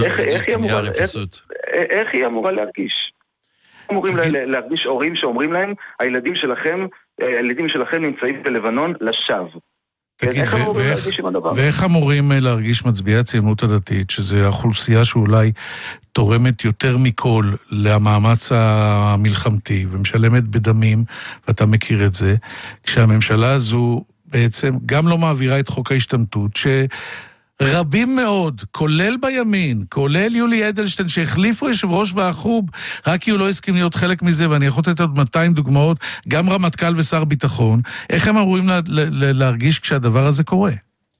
איך היא אמורה להרגיש? אמורים להרגיש הורים שאומרים להם, הילדים שלכם נמצאים בלבנון לשווא. תגיד, ואיך אמורים להרגיש מצביעי הציונות הדתית, שזה האוכלוסייה שאולי תורמת יותר מכל למאמץ המלחמתי, ומשלמת בדמים, ואתה מכיר את זה, כשהממשלה הזו בעצם גם לא מעבירה את חוק ההשתמטות, רבים מאוד, כולל בימין, כולל יולי אדלשטיין, שהחליפו יושב ראש והחוב, רק כי הוא לא הסכים להיות חלק מזה, ואני יכול לתת עוד 200 דוגמאות, גם רמטכ"ל ושר ביטחון, איך הם אמורים להרגיש כשהדבר הזה קורה?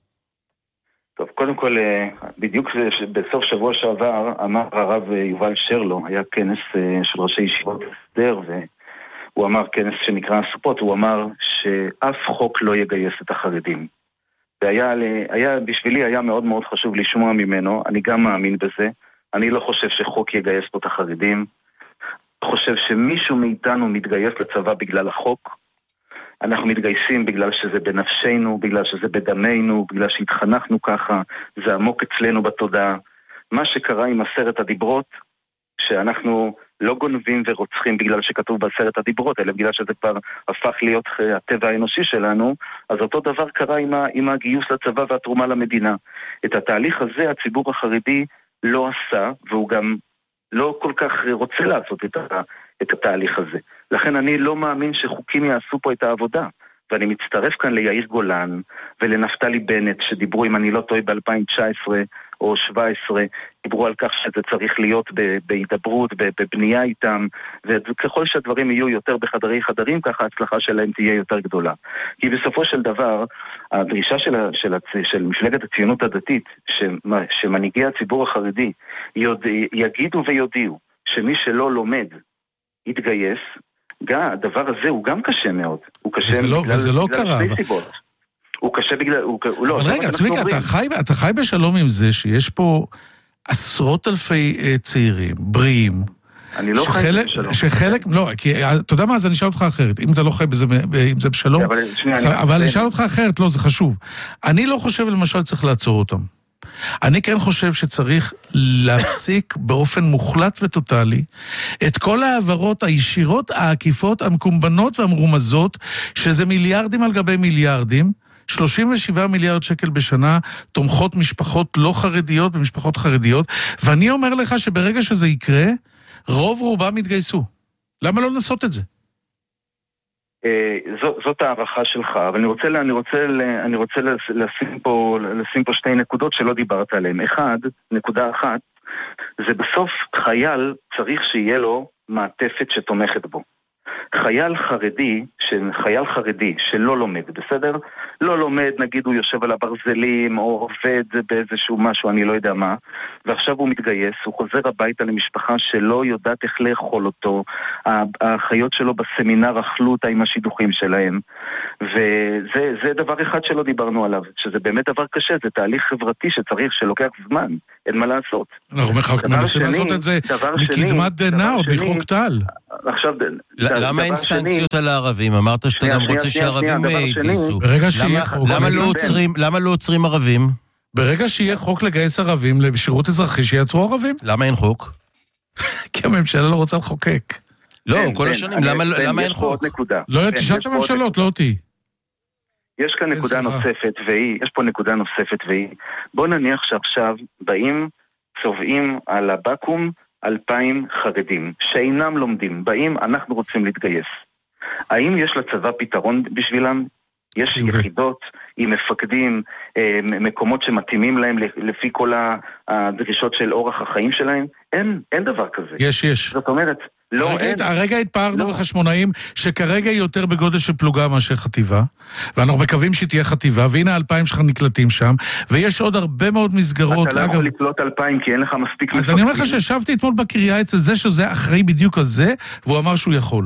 טוב, קודם כל, בדיוק בסוף שבוע שעבר, אמר הרב יובל שרלו, היה כנס של ראשי ישיבות הסדר, והוא אמר כנס שנקרא הסופות, הוא אמר שאף חוק לא יגייס את החרדים. בשבילי היה מאוד מאוד חשוב לשמוע ממנו, אני גם מאמין בזה, אני לא חושב שחוק יגייס פה את החרדים, אני חושב שמישהו מאיתנו מתגייס לצבא בגלל החוק, אנחנו מתגייסים בגלל שזה בנפשנו, בגלל שזה בדמנו, בגלל שהתחנכנו ככה, זה עמוק אצלנו בתודעה. מה שקרה עם 10 הדיברות, שאנחנו לא גונבים ורוצחים בגלל שכתוב ב10 הדיברות, אלא בגלל שזה כבר הפך להיות הטבע האנושי שלנו, אז אותו דבר קרה עם הגיוס לצבא והתרומה למדינה. את התהליך הזה הציבור החרדי לא עשה, והוא גם לא כל כך רוצה לעשות את התהליך הזה. לכן אני לא מאמין שחוקים יעשו פה את העבודה. ואני מצטרף כאן ליאיר גולן ולנפתלי בנט, שדיברו, אם אני לא טועה, ב-2019 או 2017, דיברו על כך שזה צריך להיות בהידברות, בבנייה איתם, וככל שהדברים יהיו יותר בחדרי חדרים, ככה ההצלחה שלהם תהיה יותר גדולה. כי בסופו של דבר, הדרישה של מפלגת הציונות הדתית, שמנהיגי הציבור החרדי יגידו ויודיעו, שמי שלא לומד יתגייס, הדבר הזה הוא גם קשה מאוד. הוא קשה וזה לא קרה. הוא קשה בגלל... אבל רגע, צביקה, אתה חי בשלום עם זה שיש פה עשרות אלפי צעירים, בריאים, אני לא חי בשלום. שחלק, לא, כי אתה יודע מה, אז אני אשאל אותך אחרת, אם אתה לא חי בזה, אם זה בשלום, אבל אני אשאל אותך אחרת, לא, זה חשוב. אני לא חושב, למשל, צריך לעצור אותם. אני כן חושב שצריך להפסיק באופן מוחלט וטוטלי את כל העברות הישירות, העקיפות, המקומבנות והמרומזות, שזה מיליארדים על גבי מיליארדים, 37 מיליארד שקל בשנה, תומכות משפחות לא חרדיות ומשפחות חרדיות, ואני אומר לך שברגע שזה יקרה, רוב רובם יתגייסו. למה לא לנסות את זה? זאת הערכה שלך, אבל אני רוצה לשים פה 2 נקודות שלא דיברת עליהן. נקודה אחת, זה בסוף חייל צריך שיהיה לו מעטפת שתומכת בו. חייל חרדי שלא לומד, בסדר? לא לומד, נגיד הוא יושב על הברזלים או עובד באיזשהו משהו, אני לא יודע מה, ועכשיו הוא מתגייס, הוא חוזר הביתה למשפחה שלא יודעת איך לאכול אותו, האחיות שלו בסמינר אכלו אותה עם השידוכים שלהם, וזה דבר אחד שלא דיברנו עליו, שזה באמת דבר קשה, זה תהליך חברתי שלוקח זמן, אין מה לעשות. אנחנו מנסים לעשות את זה מקדמת דנא או מחוק טל. עכשיו, למה אין סנקציות על הערבים? אמרת שאתה גם רוצה שהערבים יתגייסו. למה לא עוצרים ערבים? ברגע שיהיה חוק לגייס ערבים לשירות אזרחי, שיעצרו ערבים. למה אין חוק? כי הממשלה לא רוצה לחוקק. לא, כל השנים, למה אין חוק? לא, תשאל את הממשלות, לא אותי. יש כאן נקודה נוספת, יש פה נקודה נוספת, בוא נניח שעכשיו באים, צובעים על הבקום, 2,000 חרדים שאינם לומדים, באים, אנחנו רוצים להתגייס. האם יש לצבא פתרון בשבילם? יש יחידות עם מפקדים, מקומות שמתאימים להם לפי כל הדרישות של אורח החיים שלהם? אין דבר כזה. יש. זאת אומרת, הרגע התפארנו בחשמונאים שכרגע היא יותר בגודל של פלוגה מאשר חטיבה, ואנחנו מקווים שתהיה חטיבה, והנה 2,000 שלך נקלטים שם, ויש עוד הרבה מאוד מסגרות. אתה לא יכול לקלוט 2,000 כי אין לך מספיק מפקדים. אז אני אומר לך שישבתי אתמול בקריה אצל זה שזה אחראי בדיוק על זה, והוא אמר שהוא יכול.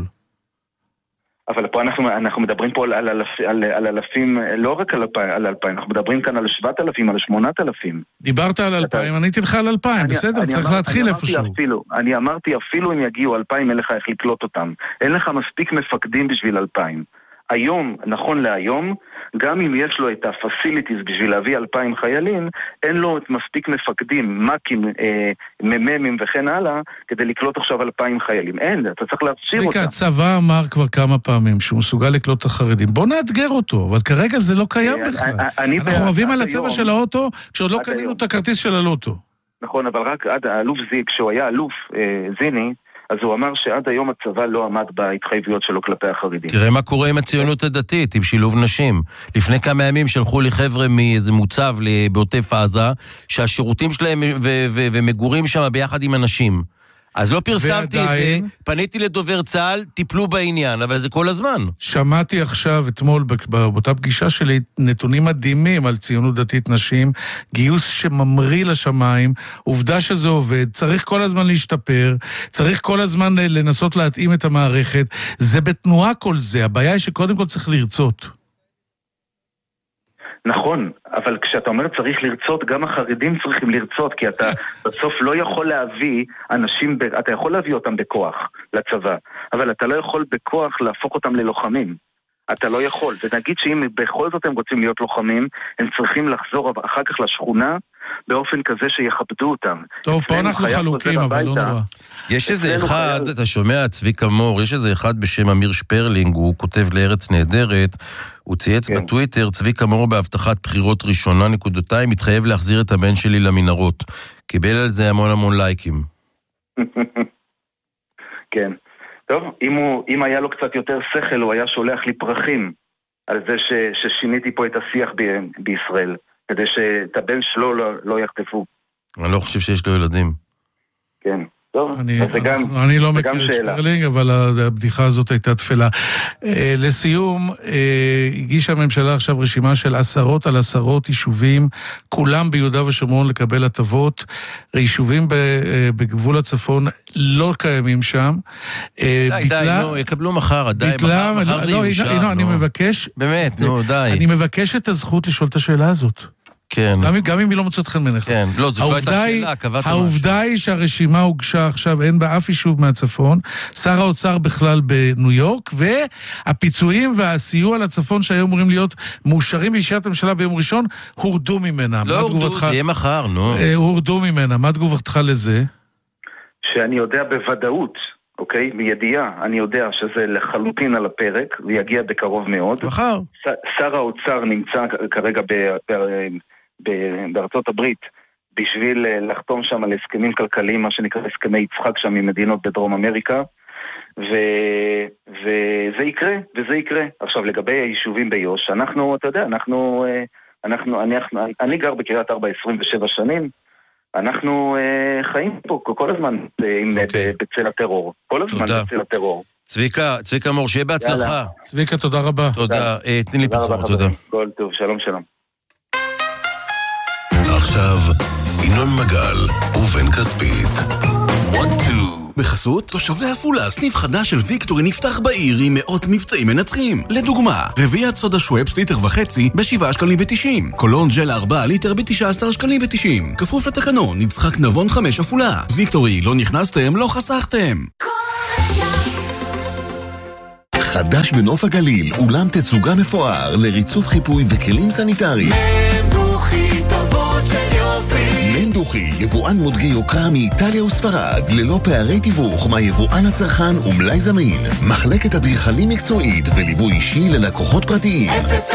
אבל פה אנחנו מדברים פה על אלפים, לא רק על 2,000, אנחנו מדברים כאן על 7,000, על 8,000. דיברת על 2,000, אני איתך על 2,000, בסדר, צריך להתחיל איפשהו. אני אמרתי, אפילו אם יגיעו 2,000, אין לך איך לקלוט אותם. אין לך מספיק מפקדים בשביל 2,000. היום, נכון להיום, גם אם יש לו את הפסיליטיז בשביל להביא 2,000 חיילים, אין לו את מספיק מפקדים, מקים, מממים וכן הלאה, כדי לקלוט עכשיו 2,000 חיילים. אין, אתה צריך להפשיר אותה. צביקה, הצבא אמר כבר כמה פעמים שהוא מסוגל לקלוט את החרדים. בוא נאתגר אותו, אבל כרגע זה לא קיים בכלל. אנחנו אוהבים על הצבע של האוטו, כשעוד לא קנינו את הכרטיס של הלוטו. נכון, אבל רק עד האלוף זיק, כשהוא היה אלוף זיני, אז הוא אמר שעד היום הצבא לא עמד בהתחייבויות שלו כלפי החרדים. תראה מה קורה עם הציונות הדתית, עם שילוב נשים. לפני כמה ימים שלחו לי חבר'ה מאיזה מוצב בעוטף עזה, שהשירותים שלהם ומגורים שם ביחד עם אנשים. אז לא פרסמתי את זה, פניתי לדובר צה"ל, טיפלו בעניין, אבל זה כל הזמן. שמעתי עכשיו, אתמול, באותה פגישה שלי, נתונים מדהימים על ציונות דתית נשים, גיוס שממריא לשמיים, עובדה שזה עובד, צריך כל הזמן להשתפר, צריך כל הזמן לנסות להתאים את המערכת, זה בתנועה כל זה, הבעיה היא שקודם כל צריך לרצות. נכון, אבל כשאתה אומר צריך לרצות, גם החרדים צריכים לרצות, כי אתה בסוף לא יכול להביא אנשים, אתה יכול להביא אותם בכוח לצבא, אבל אתה לא יכול בכוח להפוך אותם ללוחמים. אתה לא יכול, ונגיד שאם בכל זאת הם רוצים להיות לוחמים, הם צריכים לחזור אחר כך לשכונה, באופן כזה שיכבדו אותם. טוב, פה אנחנו חלוקים, אבל לא נורא. יש איזה אחד, אתה שומע, צביקה מור, יש איזה אחד בשם אמיר שפרלינג, הוא כותב לארץ נהדרת, הוא צייץ בטוויטר, צביקה מור בהבטחת בחירות ראשונה, נקודותיים, מתחייב להחזיר את הבן שלי למנהרות. קיבל על זה המון לייקים. כן. טוב, אם היה לו קצת יותר שכל, הוא היה שולח לי פרחים על זה ששיניתי פה את השיח בישראל. כדי שאת הבן שלו לא יחטפו. אני לא חושב שיש לו ילדים. כן, טוב. אני לא מכיר את שפרלינג, אבל הבדיחה הזאת הייתה תפלה. לסיום, הגישה הממשלה עכשיו רשימה של עשרות על עשרות יישובים, כולם ביהודה ושומרון לקבל הטבות, יישובים בגבול הצפון לא קיימים שם. יקבלו מחר, עדיין, מחר זה יושר. אני מבקש, באמת, די. אני מבקש את הזכות לשאול את השאלה הזאת. כן. גם אם היא לא מוצאת חן בעיניך. כן, לא, זו לא הייתה שאלה, קבעת משהו. העובדה היא שהרשימה הוגשה עכשיו, אין בה אף יישוב מהצפון, שר האוצר בכלל בניו יורק, והפיצויים והסיוע לצפון שהיו אמורים להיות מאושרים בישיבת הממשלה ביום ראשון, הורדו ממנה. לא הורדו, זה יהיה מחר, נו. הורדו ממנה, מה תגובתך לזה? שאני יודע בוודאות, אוקיי? מידיעה, אני יודע שזה לחלוטין על הפרק, ויגיע בקרוב מאוד. מחר. שר האוצר נמצא כרגע בארצות הברית, בשביל לחתום שם על הסכמים כלכליים, מה שנקרא הסכמי יצחק שם עם מדינות בדרום אמריקה, וזה יקרה. עכשיו, לגבי היישובים ביוש, אתה יודע, אני גר בקריית 4 27 שנים, אנחנו חיים פה כל הזמן בצל הטרור. כל הזמן בצל הטרור. צביקה מור, שיהיה בהצלחה. צביקה, תודה רבה. תודה. תני לי פרסום, תודה. כל טוב, שלום. עכשיו, ינון מגל ובן כספית. 1-2 בחסות, תושבי עפולה, סניף חדש של ויקטורי נפתח בעיר עם מאות מבצעים מנצחים. לדוגמה, רביעת סודה שוואפס ליטר וחצי ב7.90 שקלים, קולון ג'ל 4 ליטר ב19.90 שקלים, כפוף לתקנון, נצחק נבון 5 עפולה. ויקטורי, לא נכנסתם, לא חסכתם. חדש בנוף הגליל, אולם תצוגה מפואר לריצוף חיפוי וכלים סניטריים. מנדוכי, תרבות של יופי. מנדוכי, יבואן מותגי יוקרה מאיטליה וספרד, ללא פערי תיווך מהיבואן הצרכן ומלאי זמין. מחלקת אדריכלים מקצועית וליווי אישי ללקוחות פרטיים.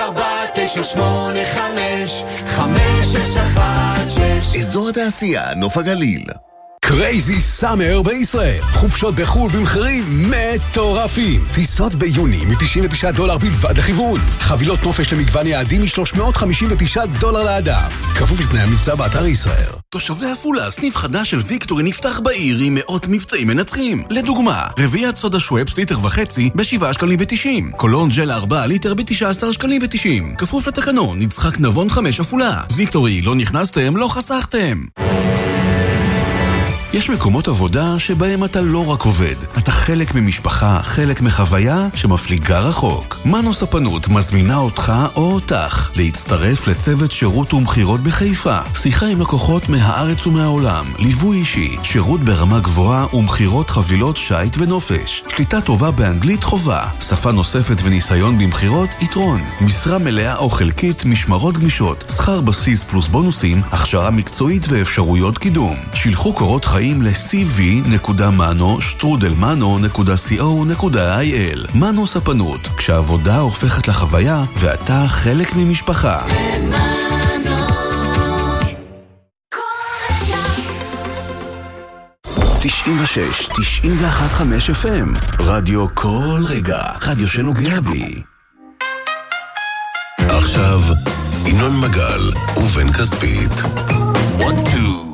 0498556616 אזור התעשייה, נוף הגליל. קרייזי סאמר בישראל. חופשות בחול במחירים מטורפים. טיסות ביוני $99 בלבד לכיוון. חבילות נופש למגוון יעדים $359 לאדם. כפוף לתנאי המבצע באתר ישראל. תושבי עפולה, סניף חדש של ויקטורי נפתח בעיר עם מאות מבצעים מנצחים. לדוגמה, רביעת סודה שוואפס ליטר וחצי ב7.90 שקלים, קולון ג'ל 4 ליטר ב19.90 שקלים, כפוף לתקנון, נצחק נבון 5 עפולה. ויקטורי, לא נכנסתם, לא חסכתם. יש מקומות עבודה שבהם אתה לא רק עובד, אתה חלק ממשפחה, חלק מחוויה שמפליגה רחוק. מנו ספנות מזמינה אותך או אותך להצטרף לצוות שירות ומחירות בחיפה. שיחה עם לקוחות מהארץ ומהעולם, ליווי אישי, שירות ברמה גבוהה ומחירות חבילות שייט ונופש. שליטה טובה באנגלית חובה, שפה נוספת וניסיון במחירות יתרון. משרה מלאה או חלקית, משמרות גמישות, שכר בסיס פלוס בונוסים, הכשרה מקצועית ואפשרויות קידום. שילחו קורות חיים ל-cv.mano.co.il. מנו ספנות, כשהעבודה הופכת לחוויה ואתה חלק ממשפחה. 96, 91.5 FM, רדיו כל רגע, רדיו שנוגע בי. עכשיו, ינון מגל ובן כספית. 1, 2